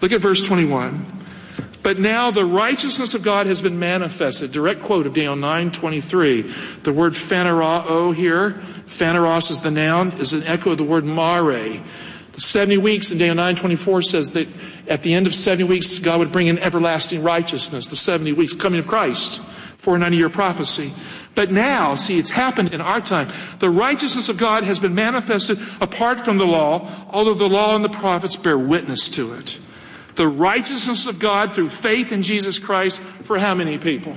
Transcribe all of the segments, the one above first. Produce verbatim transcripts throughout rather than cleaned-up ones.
Look at verse twenty-one. But now the righteousness of God has been manifested. Direct quote of Daniel nine twenty-three. The word phanerao here, phaneros is the noun, is an echo of the word mare. The seventy weeks in Daniel nine twenty-four says that at the end of seventy weeks, God would bring in everlasting righteousness. The seventy weeks, coming of Christ, four hundred ninety year prophecy. But now, see, it's happened in our time. The righteousness of God has been manifested apart from the law, although the law and the prophets bear witness to it. The righteousness of God through faith in Jesus Christ for how many people?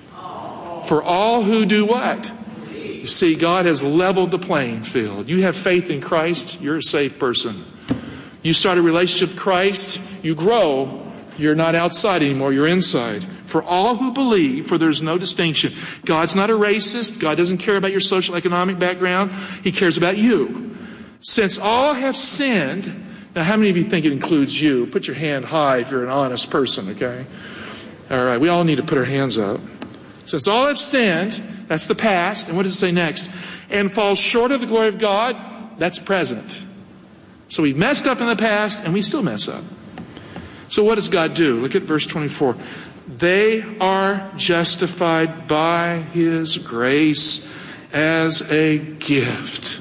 For all who do what? You see, God has leveled the playing field. You have faith in Christ, you're a safe person. You start a relationship with Christ, you grow, you're not outside anymore, you're inside. For all who believe, for there's no distinction. God's not a racist. God doesn't care about your social economic background. He cares about you. Since all have sinned, now how many of you think it includes you? Put your hand high if you're an honest person, okay? All right, we all need to put our hands up. Since all have sinned, that's the past. And what does it say next? And fall short of the glory of God, that's present. So we've messed up in the past and we still mess up. So what does God do? Look at verse twenty-four. They are justified by His grace as a gift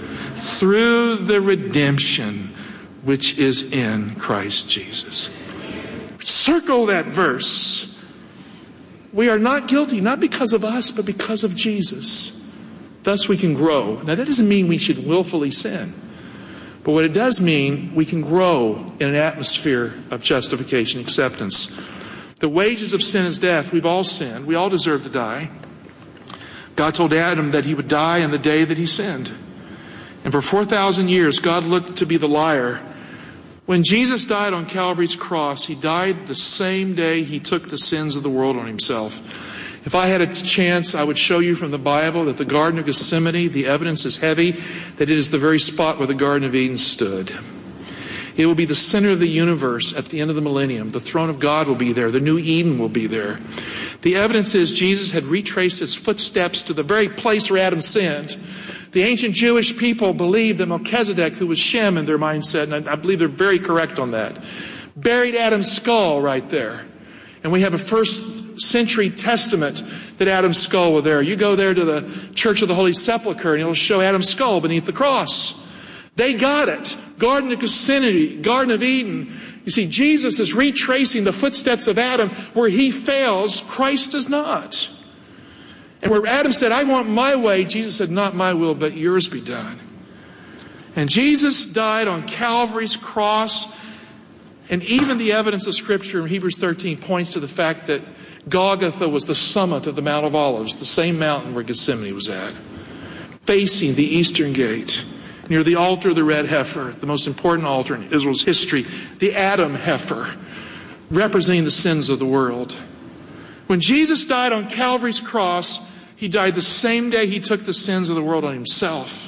through the redemption which is in Christ Jesus. Circle that verse. We are not guilty, not because of us, but because of Jesus. Thus we can grow. Now that doesn't mean we should willfully sin. But what it does mean, we can grow in an atmosphere of justification, acceptance. The wages of sin is death. We've all sinned. We all deserve to die. God told Adam that he would die on the day that he sinned. And for four thousand years, God looked to be the liar. When Jesus died on Calvary's cross, He died the same day He took the sins of the world on Himself. If I had a chance, I would show you from the Bible that the Garden of Gethsemane, the evidence is heavy, that it is the very spot where the Garden of Eden stood. It will be the center of the universe at the end of the millennium. The throne of God will be there. The new Eden will be there. The evidence is Jesus had retraced His footsteps to the very place where Adam sinned. The ancient Jewish people believed that Melchizedek, who was Shem in their mindset, and I believe they're very correct on that, buried Adam's skull right there. And we have a first century testament that Adam's skull was there. You go there to the Church of the Holy Sepulchre and it'll show Adam's skull beneath the cross. They got it. Garden of Gethsemane, Garden of Eden. You see, Jesus is retracing the footsteps of Adam. Where he fails, Christ does not. And where Adam said, I want my way, Jesus said, not my will, but yours be done. And Jesus died on Calvary's cross. And even the evidence of Scripture in Hebrews thirteen points to the fact that Golgotha was the summit of the Mount of Olives, the same mountain where Gethsemane was at, facing the eastern gate, near the altar of the red heifer, the most important altar in Israel's history, the Adam heifer, representing the sins of the world. When Jesus died on Calvary's cross, He died the same day He took the sins of the world on Himself.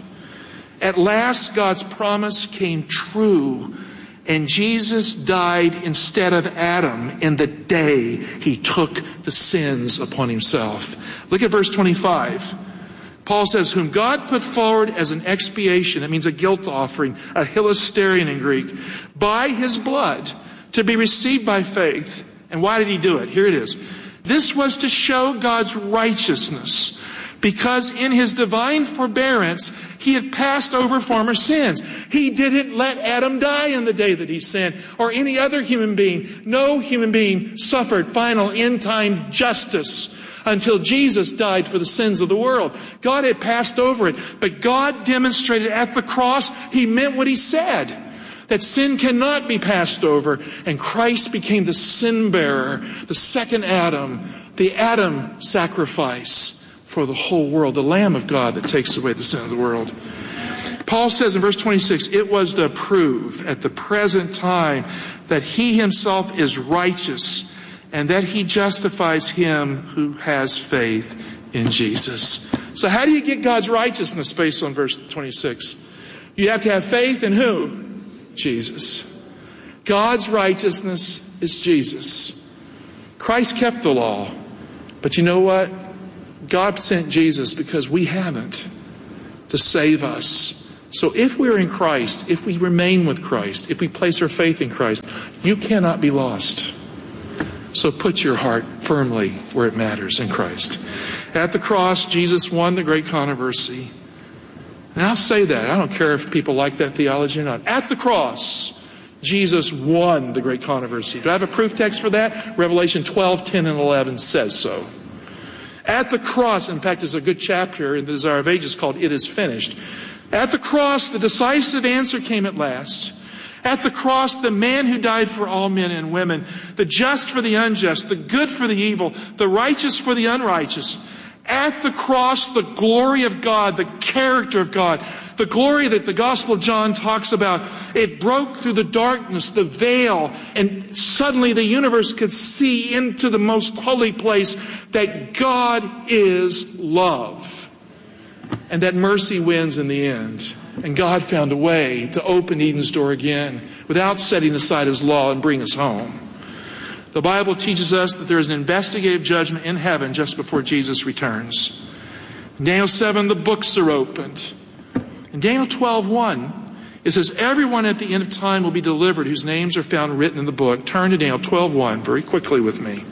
At last, God's promise came true, and Jesus died instead of Adam in the day He took the sins upon Himself. Look at verse twenty-five. Paul says, whom God put forward as an expiation, that means a guilt offering, a hilasterion in Greek, by His blood, to be received by faith. And why did He do it? Here it is. This was to show God's righteousness, because in His divine forbearance, He had passed over former sins. He didn't let Adam die in the day that he sinned, or any other human being. No human being suffered final end-time justice until Jesus died for the sins of the world. God had passed over it, but God demonstrated at the cross He meant what He said, that sin cannot be passed over, and Christ became the sin bearer, the second Adam, the Adam sacrifice for the whole world, the Lamb of God that takes away the sin of the world. Paul says in verse twenty-six, it was to prove at the present time that He Himself is righteous, and that He justifies him who has faith in Jesus. So how do you get God's righteousness based on verse twenty-six? You have to have faith in who? Jesus. God's righteousness is Jesus. Christ kept the law. But you know what? God sent Jesus because we haven't, to save us, So if we're in Christ, if we remain with Christ, if we place our faith in Christ, you cannot be lost. So put your heart firmly where it matters, in Christ. At the cross, Jesus won the great controversy. And I'll say that. I don't care if people like that theology or not. At the cross, Jesus won the great controversy. Do I have a proof text for that? Revelation twelve, ten, and eleven says so. At the cross, in fact, there's a good chapter in the Desire of Ages called It Is Finished. At the cross, the decisive answer came at last. At the cross, the man who died for all men and women, the just for the unjust, the good for the evil, the righteous for the unrighteous. At the cross, the glory of God, the character of God, the glory that the Gospel of John talks about, it broke through the darkness, the veil, and suddenly the universe could see into the most holy place that God is love. And that mercy wins in the end. And God found a way to open Eden's door again without setting aside His law and bring us home. The Bible teaches us that there is an investigative judgment in heaven just before Jesus returns. In Daniel seven, the books are opened. In Daniel twelve one, it says, everyone at the end of time will be delivered whose names are found written in the book. Turn to Daniel twelve one very quickly with me.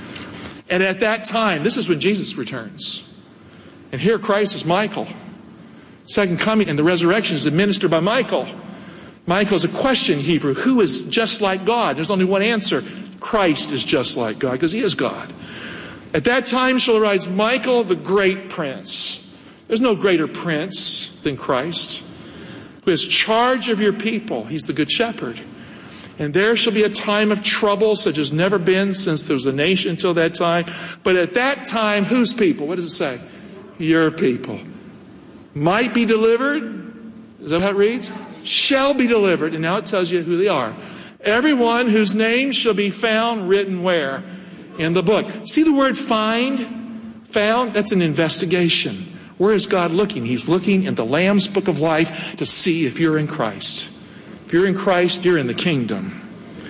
And at that time, this is when Jesus returns. And here Christ is Michael. Second coming and the resurrection is administered by Michael. Michael is a question in Hebrew. Who is just like God? There's only one answer. Christ is just like God because He is God. At that time shall arise Michael, the great prince. There's no greater prince than Christ, who has charge of your people. He's the good shepherd. And there shall be a time of trouble such as never been since there was a nation until that time. But at that time, whose people? What does it say? Your people. Might be delivered. Is that how it reads? Shall be delivered. And now it tells you who they are. Everyone whose name shall be found written where? In the book. See the word find? Found? That's an investigation. Where is God looking? He's looking in the Lamb's book of life to see if you're in Christ. If you're in Christ, you're in the kingdom.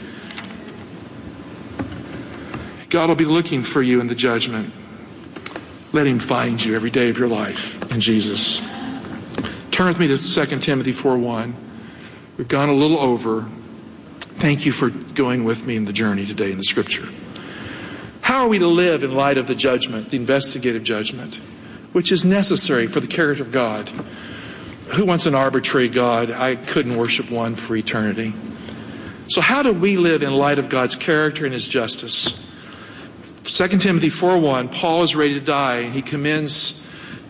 God will be looking for you in the judgment. Let Him find you every day of your life in Jesus. Turn with me to Second Timothy four one. We've gone a little over. Thank you for going with me in the journey today in the Scripture. How are we to live in light of the judgment, the investigative judgment, which is necessary for the character of God? Who wants an arbitrary God? I couldn't worship one for eternity. So how do we live in light of God's character and His justice? Second Timothy four one, Paul is ready to die, and he commends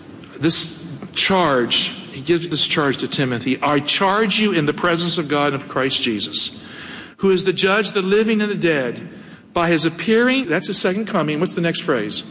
this charge. He gives this charge to Timothy. I charge you in the presence of God and of Christ Jesus, who is the judge of the living and the dead, by His appearing, that's His second coming. What's the next phrase?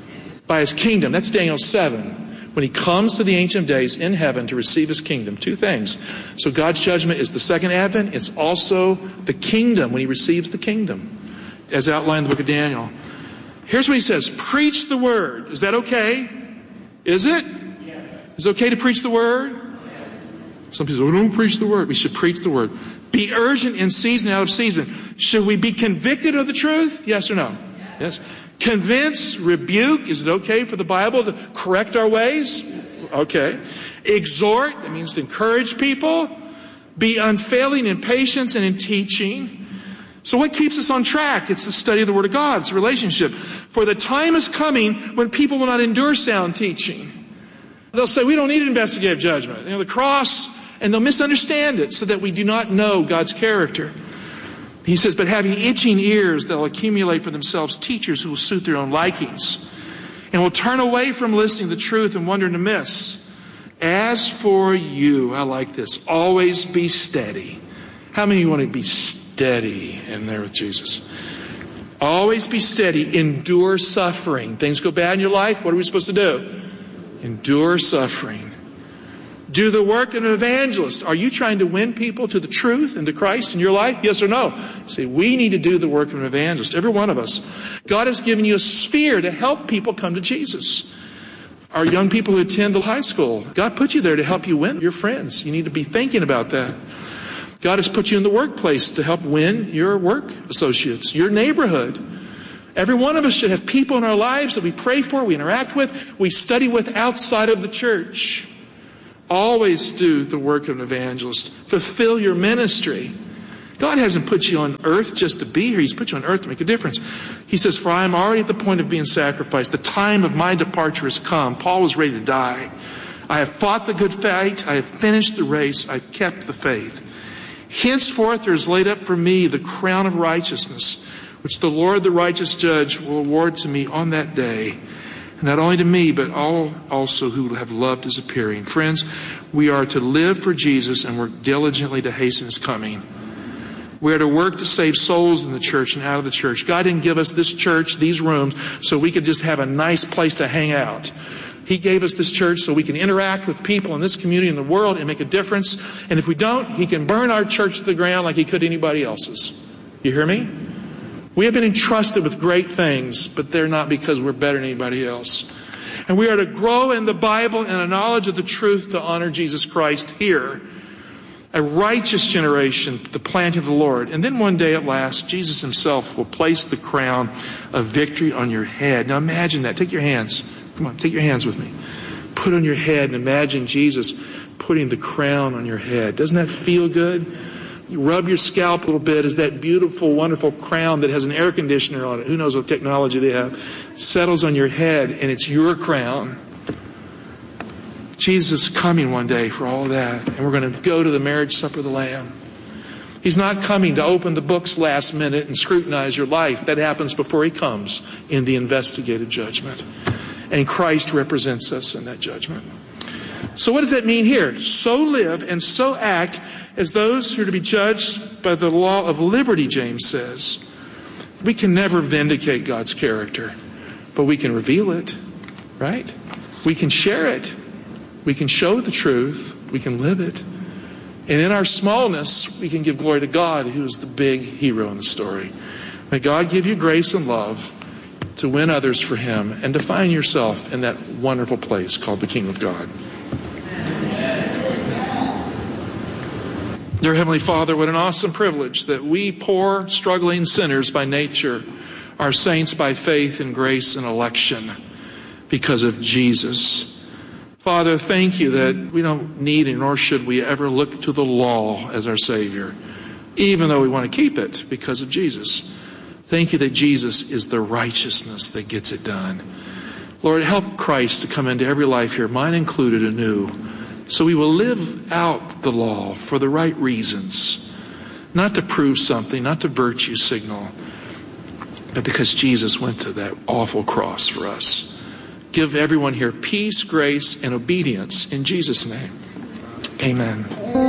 By His kingdom. That's Daniel seven. When He comes to the Ancient of Days in heaven to receive His kingdom. Two things. So God's judgment is the second advent. It's also the kingdom when He receives the kingdom, as outlined in the book of Daniel. Here's what He says. Preach the word. Is that okay? Is it? Yes. Is it okay to preach the word? Yes. Some people say, well, don't preach the word. We should preach the word. Be urgent in season, out of season. Should we be convicted of the truth? Yes or no? Yes. Yes. Convince, rebuke. Is it okay for the Bible to correct our ways? Okay. Exhort. That means to encourage people. Be unfailing in patience and in teaching. So what keeps us on track? It's the study of the Word of God. It's a relationship. For the time is coming when people will not endure sound teaching. They'll say, we don't need investigative judgment. You know, the cross, and they'll misunderstand it so that we do not know God's character. He says, but having itching ears, they'll accumulate for themselves teachers who will suit their own likings and will turn away from listening to the truth and wondering amiss. As for you, I like this, always be steady. How many of you want to be steady in there with Jesus? Always be steady. Endure suffering. Things go bad in your life. What are we supposed to do? Endure suffering. Do the work of an evangelist. Are you trying to win people to the truth and to Christ in your life? Yes or no? See, we need to do the work of an evangelist. Every one of us. God has given you a sphere to help people come to Jesus. Our young people who attend the high school, God put you there to help you win your friends. You need to be thinking about that. God has put you in the workplace to help win your work associates, your neighborhood. Every one of us should have people in our lives that we pray for, we interact with, we study with outside of the church. Always do the work of an evangelist. Fulfill your ministry. God hasn't put you on earth just to be here. He's put you on earth to make a difference. He says, for I am already at the point of being sacrificed. The time of my departure has come. Paul was ready to die. I have fought the good fight. I have finished the race. I've kept the faith. Henceforth there is laid up for me the crown of righteousness, which the Lord, the righteous judge, will award to me on that day. And not only to me, but all also who have loved his appearing. Friends, we are to live for Jesus and work diligently to hasten his coming. We are to work to save souls in the church and out of the church. God didn't give us this church, these rooms, so we could just have a nice place to hang out. He gave us this church so we can interact with people in this community and the world and make a difference. And if we don't, he can burn our church to the ground like he could anybody else's. You hear me? We have been entrusted with great things, but they're not because we're better than anybody else. And we are to grow in the Bible and a knowledge of the truth to honor Jesus Christ here. A righteous generation, the planting of the Lord. And then one day at last, Jesus himself will place the crown of victory on your head. Now imagine that. Take your hands. Come on, take your hands with me. Put on your head and imagine Jesus putting the crown on your head. Doesn't that feel good? You rub your scalp a little bit as that beautiful, wonderful crown that has an air conditioner on it. Who knows what technology they have. Settles on your head and it's your crown. Jesus is coming one day for all of that. And we're going to go to the marriage supper of the Lamb. He's not coming to open the books last minute and scrutinize your life. That happens before he comes in the investigative judgment. And Christ represents us in that judgment. So what does that mean here? So live and so act as those who are to be judged by the law of liberty, James says. We can never vindicate God's character, but we can reveal it, right? We can share it. We can show the truth. We can live it. And in our smallness, we can give glory to God, who is the big hero in the story. May God give you grace and love to win others for him and to find yourself in that wonderful place called the Kingdom of God. Dear Heavenly Father, what an awesome privilege that we poor, struggling sinners by nature are saints by faith and grace and election because of Jesus. Father, thank you that we don't need and nor should we ever look to the law as our Savior, even though we want to keep it because of Jesus. Thank you that Jesus is the righteousness that gets it done. Lord, help Christ to come into every life here, mine included, anew, so we will live out the law for the right reasons, not to prove something, not to virtue signal, but because Jesus went to that awful cross for us. Give everyone here peace, grace, and obedience in Jesus' name. Amen.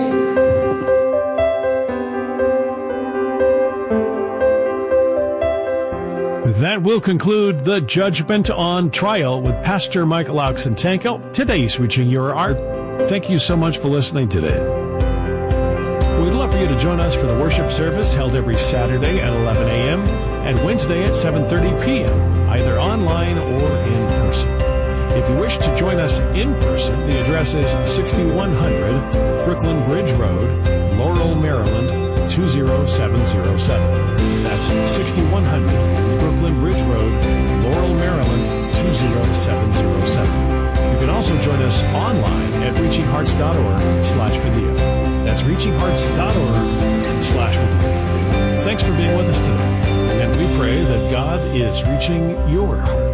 That will conclude the Judgment on Trial with Pastor Michael Oxentanko. Today's Reaching Your Heart. Thank you so much for listening today. We'd love for you to join us for the worship service held every Saturday at eleven a.m. and Wednesday at seven thirty p.m., either online or in person. If you wish to join us in person, the address is sixty-one hundred Brooklyn Bridge Road, Laurel, Maryland, two zero seven zero seven. That's sixty-one hundred Brooklyn Bridge Road, Laurel, Maryland, two zero seven zero seven. You can also join us online at reaching hearts dot org slash video. That's reaching hearts dot org slash video. Thanks for being with us today, and we pray that God is reaching your heart.